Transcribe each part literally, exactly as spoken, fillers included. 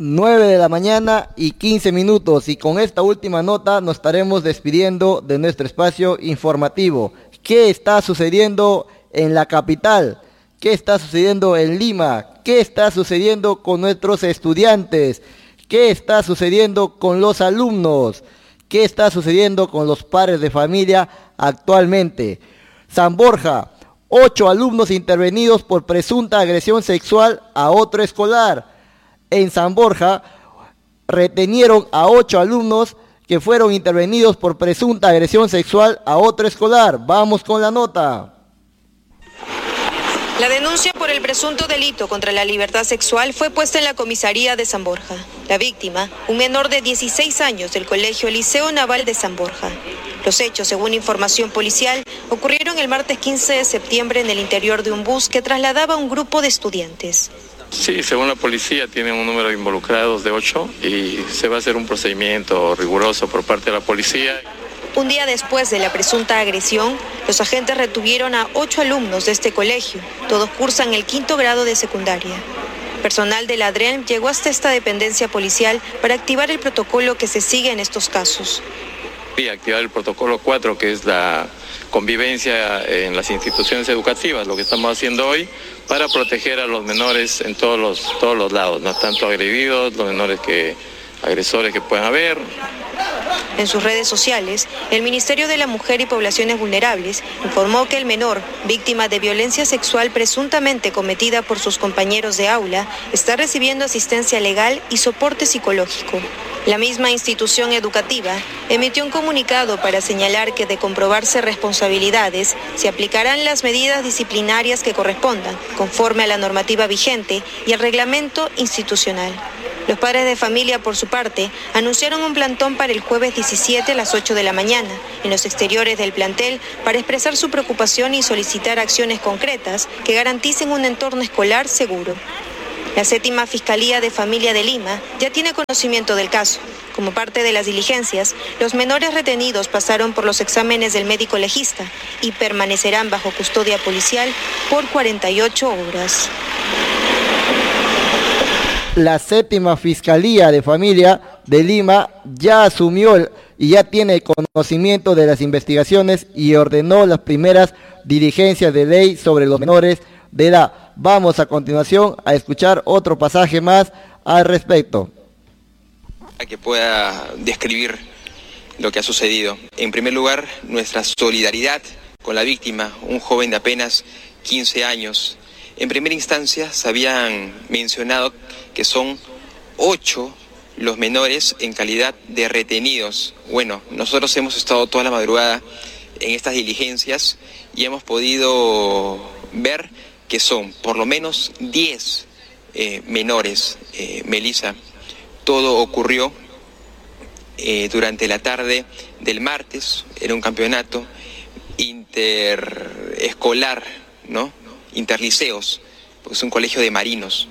nueve de la mañana y quince minutos, y con esta última nota nos estaremos despidiendo de nuestro espacio informativo. ¿Qué está sucediendo en la capital? ¿Qué está sucediendo en Lima? ¿Qué está sucediendo con nuestros estudiantes? ¿Qué está sucediendo con los alumnos? ¿Qué está sucediendo con los padres de familia actualmente? San Borja, ocho alumnos intervenidos por presunta agresión sexual a otro escolar. En San Borja retenieron a ocho alumnos que fueron intervenidos por presunta agresión sexual a otro escolar. Vamos con la nota. La denuncia por el presunto delito contra la libertad sexual fue puesta en la comisaría de San Borja. La víctima, un menor de dieciséis años del Colegio Liceo Naval de San Borja. Los hechos, según información policial, ocurrieron el martes quince de septiembre en el interior de un bus que trasladaba a un grupo de estudiantes. Sí, según la policía tienen un número de involucrados de ocho y se va a hacer un procedimiento riguroso por parte de la policía. Un día después de la presunta agresión, los agentes retuvieron a ocho alumnos de este colegio. Todos cursan el quinto grado de secundaria. Personal de la D R E N llegó hasta esta dependencia policial para activar el protocolo que se sigue en estos casos. Y activar el protocolo cuatro, que es la convivencia en las instituciones educativas, lo que estamos haciendo hoy, para proteger a los menores en todos los, todos los lados, no tanto agredidos, los menores que agresores que puedan haber. En sus redes sociales, el Ministerio de la Mujer y Poblaciones Vulnerables informó que el menor, víctima de violencia sexual presuntamente cometida por sus compañeros de aula, está recibiendo asistencia legal y soporte psicológico. La misma institución educativa emitió un comunicado para señalar que, de comprobarse responsabilidades, se aplicarán las medidas disciplinarias que correspondan, conforme a la normativa vigente y al reglamento institucional. Los padres de familia, por su parte, anunciaron un plantón para el jueves diecisiete a las ocho de la mañana, en los exteriores del plantel, para expresar su preocupación y solicitar acciones concretas que garanticen un entorno escolar seguro. La séptima Fiscalía de Familia de Lima ya tiene conocimiento del caso. Como parte de las diligencias, los menores retenidos pasaron por los exámenes del médico legista y permanecerán bajo custodia policial por cuarenta y ocho horas. La séptima Fiscalía de Familia de Lima ya asumió y ya tiene conocimiento de las investigaciones y ordenó las primeras diligencias de ley sobre los menores de edad. Vamos a continuación a escuchar otro pasaje más al respecto. Que pueda describir lo que ha sucedido. En primer lugar, nuestra solidaridad con la víctima, un joven de apenas quince años. En primera instancia se habían mencionado que son ocho los menores en calidad de retenidos. Bueno, nosotros hemos estado toda la madrugada en estas diligencias y hemos podido ver que son por lo menos diez eh, menores, eh, Melissa. Todo ocurrió eh, durante la tarde del martes, era un campeonato interescolar, ¿no? Interliceos, porque es un colegio de marinos.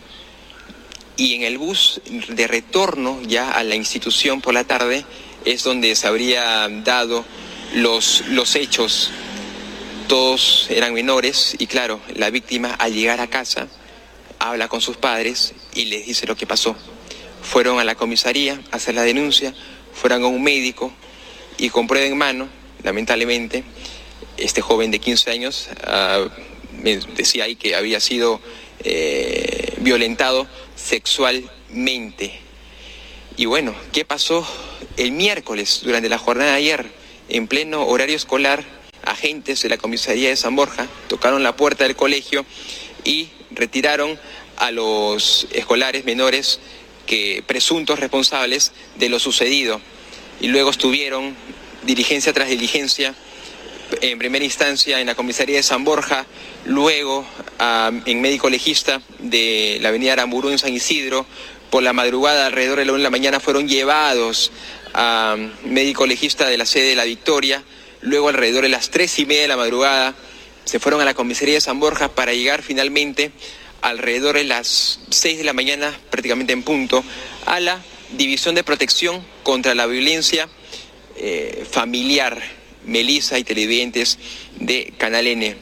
Y en el bus de retorno ya a la institución por la tarde es donde se habrían dado los, los hechos. Todos eran menores y claro, la víctima al llegar a casa habla con sus padres y les dice lo que pasó. Fueron a la comisaría a hacer la denuncia, fueron a un médico y con prueba en mano, lamentablemente, este joven de quince años uh, me decía ahí que había sido eh, violentado sexualmente. Y bueno, ¿qué pasó el miércoles durante la jornada de ayer? En pleno horario escolar, agentes de la comisaría de San Borja tocaron la puerta del colegio y retiraron a los escolares menores que presuntos responsables de lo sucedido. Y luego estuvieron diligencia tras diligencia, en primera instancia en la comisaría de San Borja, luego uh, en médico legista de la avenida Aramburú en San Isidro. Por la madrugada, alrededor de la una de la mañana, fueron llevados a uh, médico legista de la sede de La Victoria. Luego, alrededor de las tres y media de la madrugada, se fueron a la comisaría de San Borja para llegar finalmente alrededor de las seis de la mañana, prácticamente en punto, a la División de Protección contra la Violencia eh, Familiar, Melissa y televidentes de Canal N.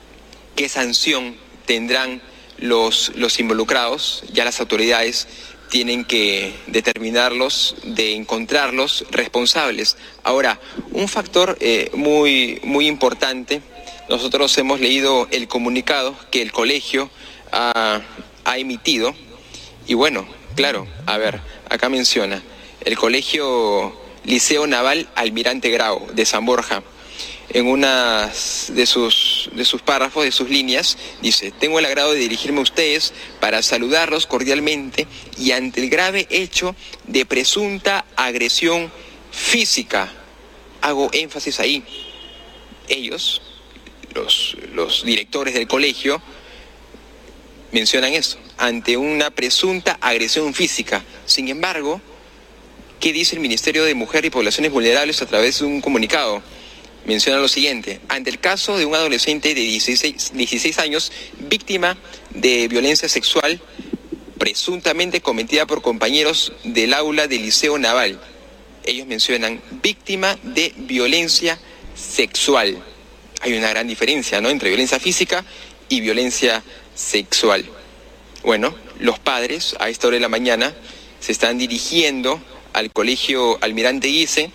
¿Qué sanción tendrán los, los involucrados? Ya las autoridades tienen tienen que determinarlos, de encontrarlos responsables. Ahora, un factor eh, muy, muy importante, nosotros hemos leído el comunicado que el colegio ha, ha emitido, y bueno, claro, a ver, acá menciona, el colegio Liceo Naval Almirante Grau de San Borja, en una de sus, de sus párrafos, de sus líneas, dice: tengo el agrado de dirigirme a ustedes para saludarlos cordialmente y ante el grave hecho de presunta agresión física. Hago énfasis ahí. Ellos, los, los directores del colegio, mencionan eso, ante una presunta agresión física. Sin embargo, ¿qué dice el Ministerio de Mujer y Poblaciones Vulnerables a través de un comunicado? Menciona lo siguiente: ante el caso de un adolescente de dieciséis, dieciséis años, víctima de violencia sexual, presuntamente cometida por compañeros del aula del Liceo Naval. Ellos mencionan víctima de violencia sexual. Hay una gran diferencia, ¿no?, entre violencia física y violencia sexual. Bueno, los padres a esta hora de la mañana se están dirigiendo al colegio Almirante Guise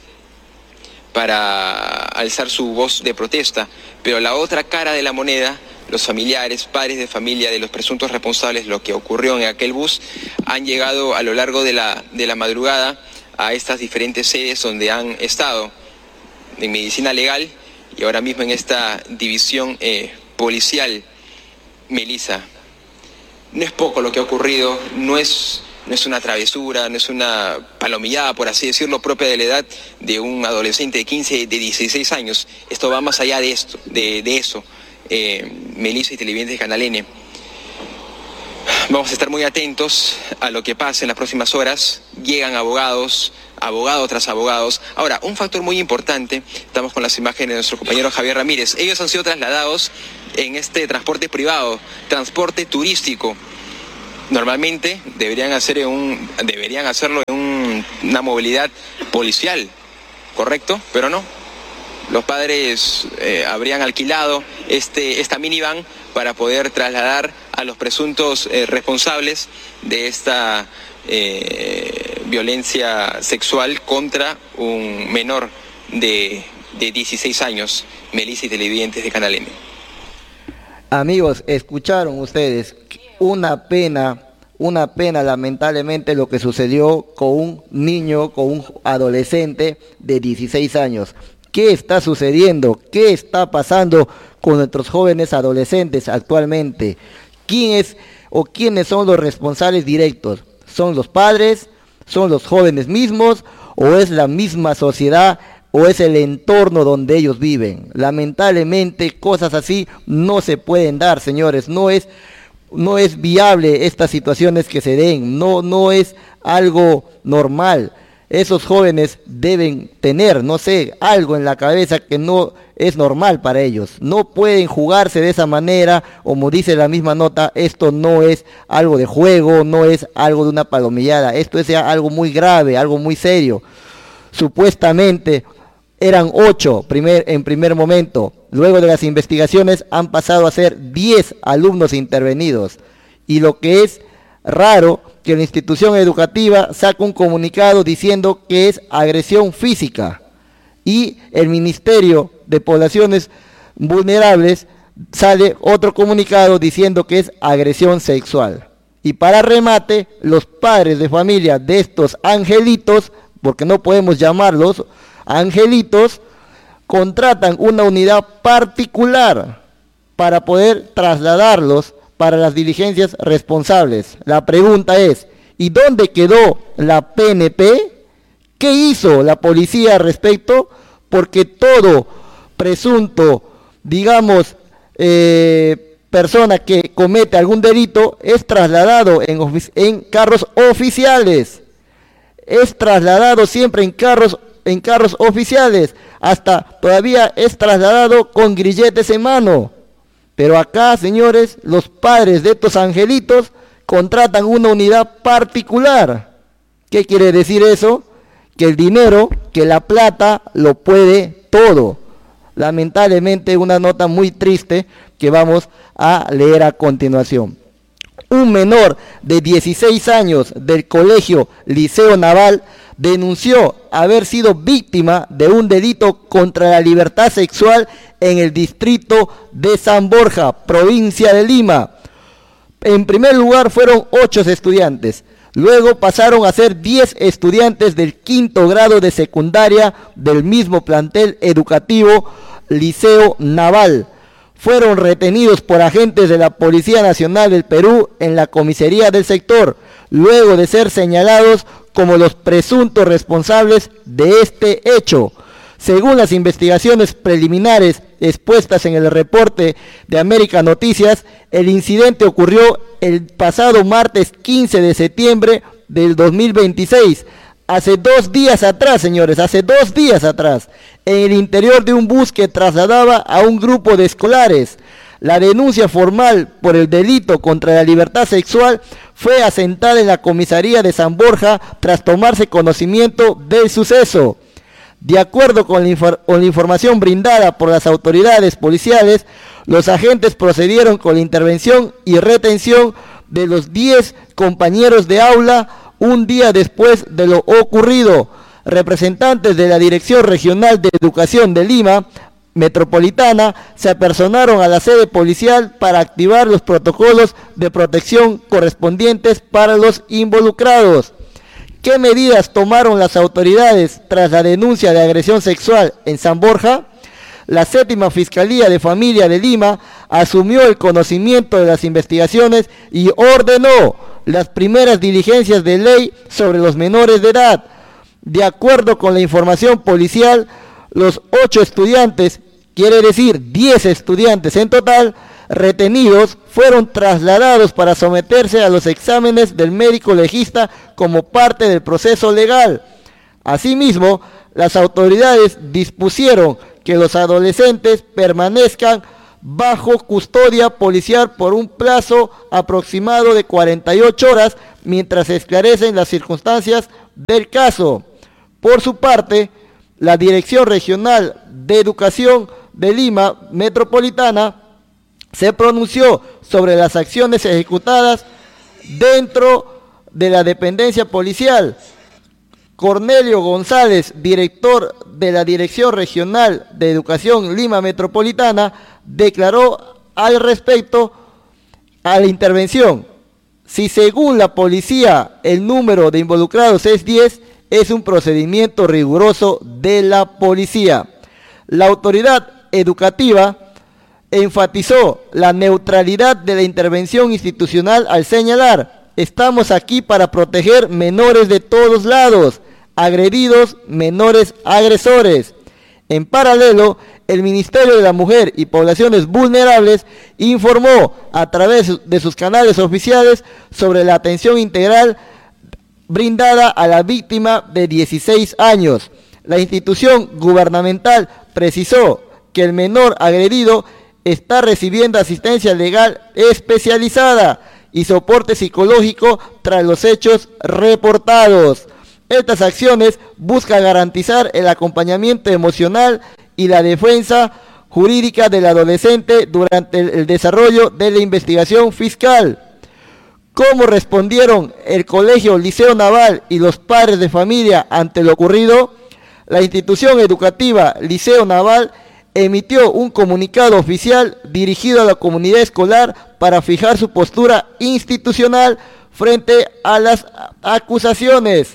para alzar su voz de protesta, pero la otra cara de la moneda, los familiares, padres de familia de los presuntos responsables, lo que ocurrió en aquel bus, han llegado a lo largo de la, de la madrugada a estas diferentes sedes donde han estado, en medicina legal y ahora mismo en esta división eh, policial. Melissa, no es poco lo que ha ocurrido, no es... No es una travesura, no es una palomillada, por así decirlo, propia de la edad de un adolescente de quince, de dieciséis años. Esto va más allá de esto, de, de eso. Eh, Melissa y televidentes de Canal N. Vamos a estar muy atentos a lo que pase en las próximas horas. Llegan abogados, abogado tras abogados. Ahora, un factor muy importante, estamos con las imágenes de nuestro compañero Javier Ramírez. Ellos han sido trasladados en este transporte privado, transporte turístico. Normalmente deberían, hacer un, deberían hacerlo en un, una movilidad policial, ¿correcto? Pero no. Los padres eh, habrían alquilado este, esta minivan para poder trasladar a los presuntos eh, responsables de esta eh, violencia sexual contra un menor de, de dieciséis años. Melissa y televidentes de Canal N. Amigos, escucharon ustedes, una pena, una pena lamentablemente lo que sucedió con un niño, con un adolescente de dieciséis años. ¿Qué está sucediendo? ¿Qué está pasando con nuestros jóvenes adolescentes actualmente? ¿Quién es o quiénes son los responsables directos? ¿Son los padres? ¿Son los jóvenes mismos? ¿O es la misma sociedad? ¿O es el entorno donde ellos viven? Lamentablemente cosas así no se pueden dar, señores. No es, no es viable estas situaciones que se den. No, no es algo normal. Esos jóvenes deben tener, no sé, algo en la cabeza que no es normal para ellos. No pueden jugarse de esa manera, como dice la misma nota, esto no es algo de juego, no es algo de una palomillada. Esto es ya algo muy grave, algo muy serio. Supuestamente eran ocho primer, en primer momento. Luego de las investigaciones han pasado a ser diez alumnos intervenidos. Y lo que es raro, que la institución educativa saca un comunicado diciendo que es agresión física. Y el Ministerio de Poblaciones Vulnerables sale otro comunicado diciendo que es agresión sexual. Y para remate, los padres de familia de estos angelitos, porque no podemos llamarlos angelitos, contratan una unidad particular para poder trasladarlos para las diligencias responsables. La pregunta es, ¿y dónde quedó la P N P? ¿Qué hizo la policía al respecto? Porque todo presunto, digamos, eh, persona que comete algún delito es trasladado en, en carros oficiales. Es trasladado siempre en carros en carros oficiales, hasta todavía es trasladado con grilletes en mano. Pero acá, señores, los padres de estos angelitos contratan una unidad particular. ¿Qué quiere decir eso? Que el dinero, que la plata, lo puede todo. Lamentablemente, una nota muy triste que vamos a leer a continuación. un menor de dieciséis años del colegio Liceo Naval denunció haber sido víctima de un delito contra la libertad sexual en el distrito de San Borja, provincia de Lima. En primer lugar fueron ocho estudiantes, luego pasaron a ser diez estudiantes del quinto grado de secundaria del mismo plantel educativo Liceo Naval. Fueron retenidos por agentes de la Policía Nacional del Perú en la comisaría del sector, luego de ser señalados como los presuntos responsables de este hecho. Según las investigaciones preliminares expuestas en el reporte de América Noticias, el incidente ocurrió el pasado martes quince de septiembre del dos mil veintiséis, hace dos días atrás, señores, hace dos días atrás, en el interior de un bus que trasladaba a un grupo de escolares. La denuncia formal por el delito contra la libertad sexual fue asentada en la comisaría de San Borja tras tomarse conocimiento del suceso. De acuerdo con la, infor- con la información brindada por las autoridades policiales, los agentes procedieron con la intervención y retención de los diez compañeros de aula un día después de lo ocurrido. Representantes de la Dirección Regional de Educación de Lima Metropolitana se apersonaron a la sede policial para activar los protocolos de protección correspondientes para los involucrados. ¿Qué medidas tomaron las autoridades tras la denuncia de agresión sexual en San Borja? La séptima Fiscalía de Familia de Lima asumió el conocimiento de las investigaciones y ordenó las primeras diligencias de ley sobre los menores de edad. De acuerdo con la información policial, los ocho estudiantes, quiere decir diez estudiantes en total, retenidos, fueron trasladados para someterse a los exámenes del médico legista como parte del proceso legal. Asimismo, las autoridades dispusieron que los adolescentes permanezcan bajo custodia policial por un plazo aproximado de cuarenta y ocho horas mientras se esclarecen las circunstancias del caso. Por su parte, la Dirección Regional de Educación de Lima Metropolitana se pronunció sobre las acciones ejecutadas dentro de la dependencia policial. Cornelio González, director de la Dirección Regional de Educación Lima Metropolitana, declaró al respecto a la intervención: si según la policía el número de involucrados es diez, es un procedimiento riguroso de la policía. La autoridad educativa enfatizó la neutralidad de la intervención institucional al señalar: estamos aquí para proteger menores de todos lados, agredidos, menores agresores. En paralelo, el Ministerio de la Mujer y Poblaciones Vulnerables informó a través de sus canales oficiales sobre la atención integral brindada a la víctima de dieciséis años. La institución gubernamental precisó que el menor agredido está recibiendo asistencia legal especializada y soporte psicológico tras los hechos reportados. Estas acciones buscan garantizar el acompañamiento emocional y la defensa jurídica del adolescente durante el desarrollo de la investigación fiscal. ¿Cómo respondieron el Colegio Liceo Naval y los padres de familia ante lo ocurrido? La institución educativa Liceo Naval emitió un comunicado oficial dirigido a la comunidad escolar para fijar su postura institucional frente a las acusaciones.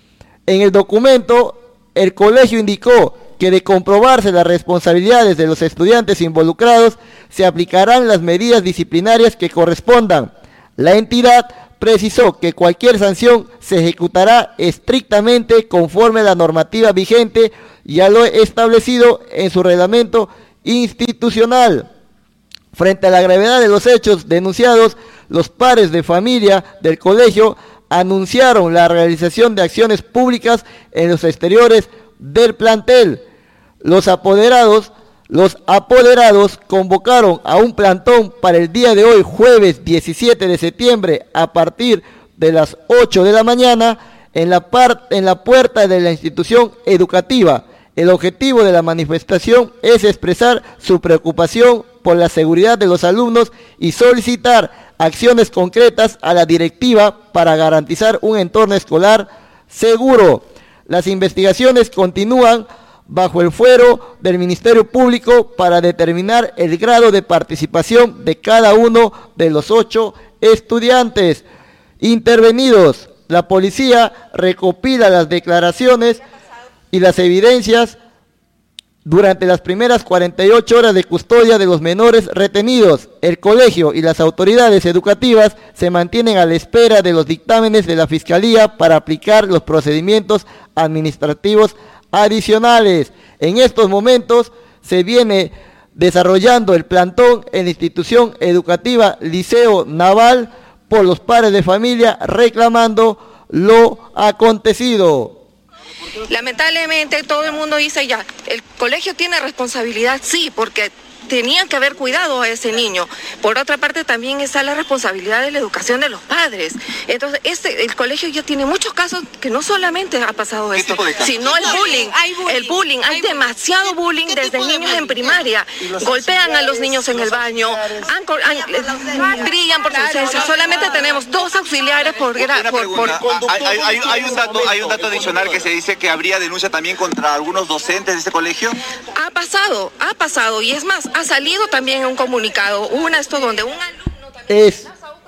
En el documento, el colegio indicó que de comprobarse las responsabilidades de los estudiantes involucrados, se aplicarán las medidas disciplinarias que correspondan. La entidad precisó que cualquier sanción se ejecutará estrictamente conforme a la normativa vigente y a lo establecido en su reglamento institucional. Frente a la gravedad de los hechos denunciados, los padres de familia del colegio anunciaron la realización de acciones públicas en los exteriores del plantel. Los apoderados, los apoderados convocaron a un plantón para el día de hoy, jueves diecisiete de septiembre, a partir de las ocho de la mañana, en la, par, en la puerta de la institución educativa. El objetivo de la manifestación es expresar su preocupación por la seguridad de los alumnos y solicitar acciones concretas a la directiva para garantizar un entorno escolar seguro. Las investigaciones continúan bajo el fuero del Ministerio Público para determinar el grado de participación de cada uno de los ocho estudiantes intervenidos. La policía recopila las declaraciones y las evidencias durante las primeras cuarenta y ocho horas de custodia de los menores retenidos. El colegio y las autoridades educativas se mantienen a la espera de los dictámenes de la Fiscalía para aplicar los procedimientos administrativos adicionales. En estos momentos se viene desarrollando el plantón en la institución educativa Liceo Naval por los padres de familia reclamando lo acontecido. Lamentablemente todo el mundo dice ya, el colegio tiene responsabilidad, sí, porque tenían que haber cuidado a ese niño. Por otra parte también está la responsabilidad de la educación de los padres. Entonces este, el colegio ya tiene muchos casos que no solamente ha pasado esto, sino el bullying, bullying. El bullying, hay, hay demasiado bullying desde niños en primaria. Golpean a los niños en el baño, han, han, brillan por su ausencia. Solamente tenemos dos auxiliares por... por, por hay, hay, hay, hay, un dato, hay un dato adicional que se dice que habría denuncia también contra algunos docentes de ese colegio. Ha pasado, ha pasado, y es más, ha salido también un comunicado, una esto donde un alumno también... Es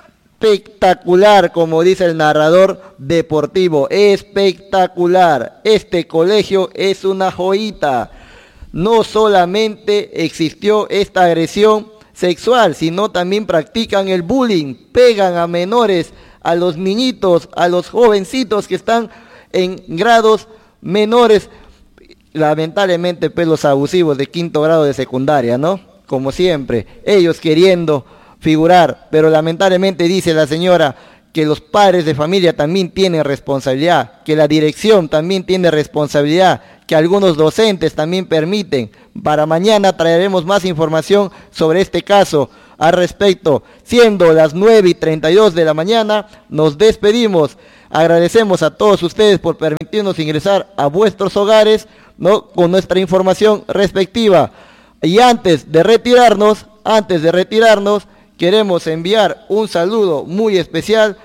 espectacular, como dice el narrador deportivo, espectacular. Este colegio es una joyita. No solamente existió esta agresión sexual, sino también practican el bullying, pegan a menores, a los niñitos, a los jovencitos que están en grados menores, lamentablemente pelos abusivos de quinto grado de secundaria, ¿no? Como siempre, ellos queriendo figurar, pero lamentablemente dice la señora que los padres de familia también tienen responsabilidad, que la dirección también tiene responsabilidad, que algunos docentes también permiten. Para mañana traeremos más información sobre este caso al respecto. Siendo las nueve y treinta y dos de la mañana, nos despedimos. Agradecemos a todos ustedes por permitirnos ingresar a vuestros hogares, ¿no?, con nuestra información respectiva. Y antes de retirarnos, antes de retirarnos, queremos enviar un saludo muy especial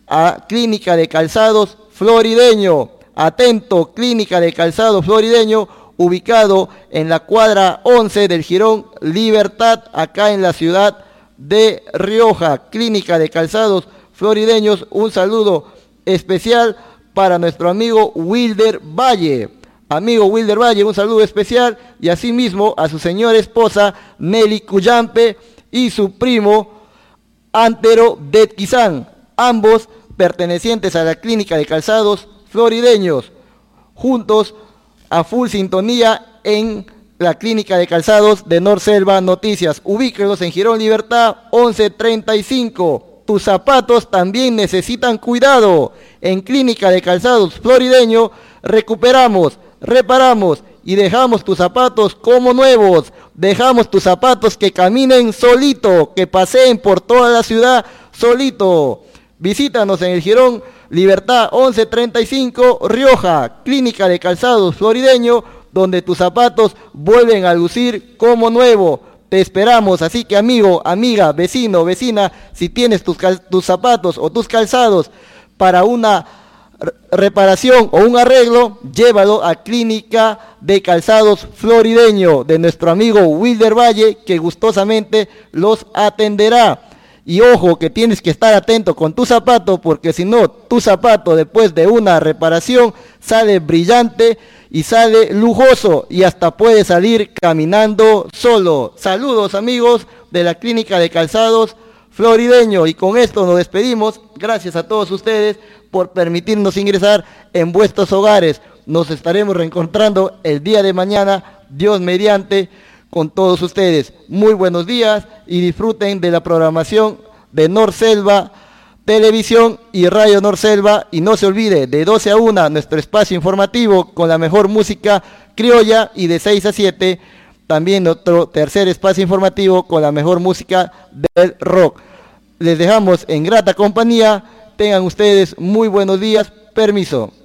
a Clínica de Calzados Florideño. Atento, Clínica de Calzados Florideño, ubicado en la cuadra once del Jirón Libertad, acá en la ciudad de Rioja. Clínica de Calzados Florideños, un saludo especial para nuestro amigo Wilder Valle. Amigo Wilder Valle, un saludo especial, y asimismo a su señora esposa Nelly Cuyampe y su primo Antero Detquizán, ambos pertenecientes a la Clínica de Calzados Florideños, juntos a full sintonía en la Clínica de Calzados de Norselva Noticias. Ubíquenlos en Jirón Libertad once treinta y cinco. Tus zapatos también necesitan cuidado. En Clínica de Calzados Florideño recuperamos, reparamos y dejamos tus zapatos como nuevos. Dejamos tus zapatos que caminen solito, que paseen por toda la ciudad solito. Visítanos en el Jirón Libertad once treinta y cinco, Rioja, Clínica de Calzados Florideño, donde tus zapatos vuelven a lucir como nuevo. Te esperamos, así que amigo, amiga, vecino, vecina, si tienes tus, tus zapatos o tus calzados para una reparación o un arreglo, llévalo a Clínica de Calzados Florideño de nuestro amigo Wilder Valle, que gustosamente los atenderá. Y ojo, que tienes que estar atento con tu zapato, porque si no, tu zapato después de una reparación sale brillante y sale lujoso, y hasta puede salir caminando solo. Saludos amigos de la Clínica de Calzados Florideño, y con esto nos despedimos. Gracias a todos ustedes por permitirnos ingresar en vuestros hogares. Nos estaremos reencontrando el día de mañana, Dios mediante, con todos ustedes. Muy buenos días y disfruten de la programación de Norselva Televisión y Radio Norselva, y no se olvide, de doce a una nuestro espacio informativo con la mejor música criolla, y de seis a siete también nuestro tercer espacio informativo con la mejor música del rock. Les dejamos en grata compañía. Tengan ustedes muy buenos días. Permiso.